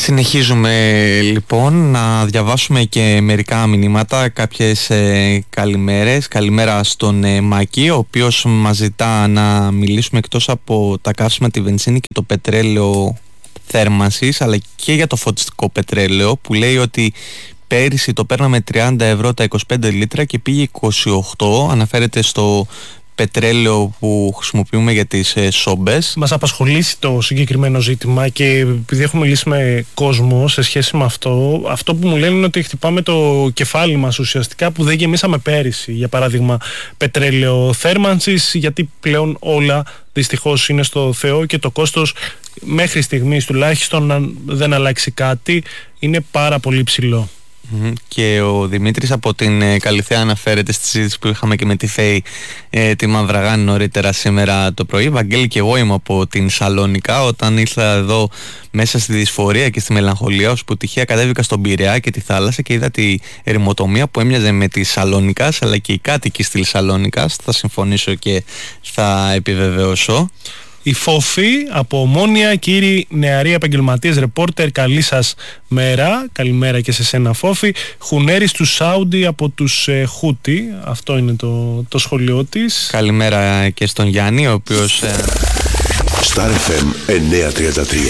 Συνεχίζουμε λοιπόν να διαβάσουμε και μερικά μηνύματα, κάποιες καλημέρες. Καλημέρα στον Μάκη, ο οποίος μας ζητά να μιλήσουμε εκτός από τα καύσιμα, τη βενζίνη και το πετρέλαιο θέρμανσης, αλλά και για το φωτιστικό πετρέλαιο, που λέει ότι πέρυσι το παίρναμε 30 ευρώ τα 25 λίτρα και πήγε 28. Αναφέρεται στο πετρέλαιο που χρησιμοποιούμε για τις σόμπες. Μας απασχολήσει το συγκεκριμένο ζήτημα και επειδή έχουμε μιλήσει με κόσμο σε σχέση με αυτό που μου λένε είναι ότι χτυπάμε το κεφάλι μας ουσιαστικά που δεν γεμίσαμε πέρυσι. Για παράδειγμα, πετρέλαιο θέρμανσης, γιατί πλέον όλα δυστυχώς είναι στο Θεό και το κόστος μέχρι στιγμής τουλάχιστον, αν δεν αλλάξει κάτι, είναι πάρα πολύ ψηλό. Και ο Δημήτρης από την Καλυθέα αναφέρεται στη συζήτηση που είχαμε και με τη ΦΕΗ τη Μαυραγάνη νωρίτερα σήμερα το πρωί. Βαγγέλη, και εγώ είμαι από την Σαλόνικα. Όταν ήρθα εδώ μέσα στη δυσφορία και στη μελαγχολία, ώσπου τυχαία κατέβηκα στον Πειραιά και τη θάλασσα και είδα τη ερημοτομία που έμοιαζε με τη Σαλόνικας, αλλά και οι κάτοικοι στη Σαλόνικας. Θα συμφωνήσω και θα επιβεβαιώσω. Η Φόφη από Ομόνια, κύριοι νεαροί επαγγελματίες ρεπόρτερ, καλή σας μέρα. Καλημέρα και σε σένα, Φόφη. Χουνέρης του Σάουντι από τους Χούτι. Αυτό είναι το σχολείο της. Καλημέρα και στον Γιάννη, ο οποίος... Star FM 933.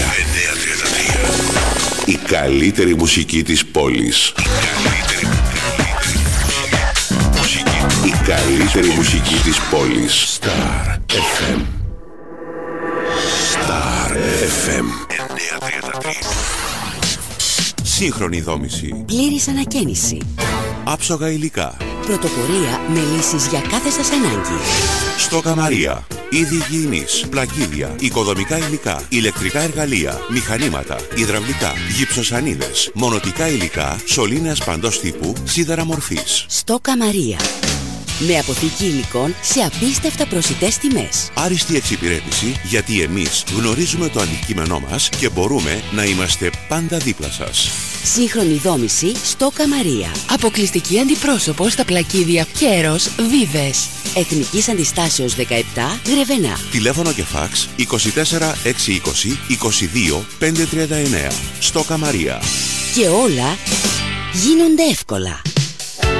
Η καλύτερη μουσική της πόλης. Η καλύτερη μουσική της πόλης. Star FM. Star FM 933. Σύγχρονη δόμηση. Πλήρης ανακαίνιση. Άψογα υλικά. Πρωτοπορία με λύσεις για κάθε σας ανάγκη. Στόκα Μαρία. Είδη υγιεινής, πλακίδια, οικοδομικά υλικά, ηλεκτρικά εργαλεία, μηχανήματα, υδραυλικά, γυψοσανίδες, μονοτικά υλικά, σωλήνες παντός τύπου, σίδερα μορφής. Στόκα Μαρία. Με αποθήκη υλικών σε απίστευτα προσιτές τιμές. Άριστη εξυπηρέτηση, γιατί εμείς γνωρίζουμε το αντικείμενό μας και μπορούμε να είμαστε πάντα δίπλα σας. Σύγχρονη δόμηση Στόκα Μαρία. Αποκλειστική αντιπρόσωπο στα πλακίδια Πιέρος Βίβες. Εθνικής Αντιστάσεως 17 Γρεβενά. Τηλέφωνο και φάξ 24 620 22 539. Στόκα Μαρία. Και όλα γίνονται εύκολα.